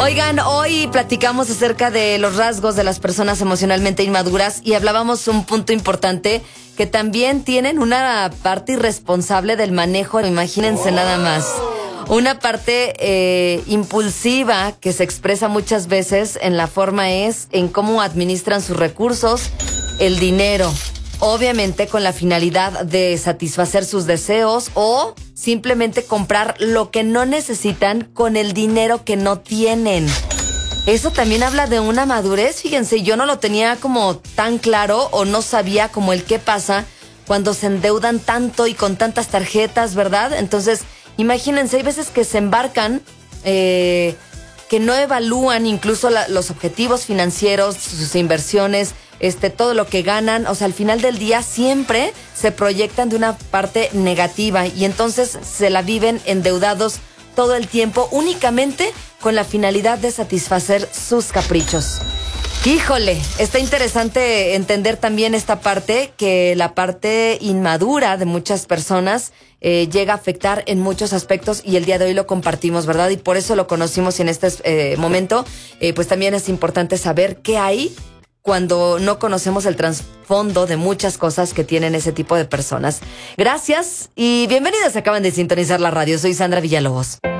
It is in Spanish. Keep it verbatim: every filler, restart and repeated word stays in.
Oigan, hoy platicamos acerca de los rasgos de las personas emocionalmente inmaduras y hablábamos un punto importante, que también tienen una parte irresponsable del manejo, imagínense nada más. Una parte eh, impulsiva que se expresa muchas veces en la forma es en cómo administran sus recursos, el dinero. Obviamente con la finalidad de satisfacer sus deseos o simplemente comprar lo que no necesitan con el dinero que no tienen. Eso también habla de una madurez. Fíjense, yo no lo tenía como tan claro o no sabía como el qué pasa cuando se endeudan tanto y con tantas tarjetas, ¿verdad? Entonces, imagínense, hay veces que se embarcan, eh, que no evalúan incluso la, los objetivos financieros, sus inversiones, este, todo lo que ganan. O sea, al final del día siempre se proyectan de una parte negativa y entonces se la viven endeudados todo el tiempo únicamente con la finalidad de satisfacer sus caprichos. Híjole, está interesante entender también esta parte, que la parte inmadura de muchas personas eh, llega a afectar en muchos aspectos y el día de hoy lo compartimos, ¿verdad? Y por eso lo conocimos y en este eh, momento, eh, pues también es importante saber qué hay cuando no conocemos el trasfondo de muchas cosas que tienen ese tipo de personas. Gracias y bienvenidos, acaban de sintonizar la radio. Soy Sandra Villalobos.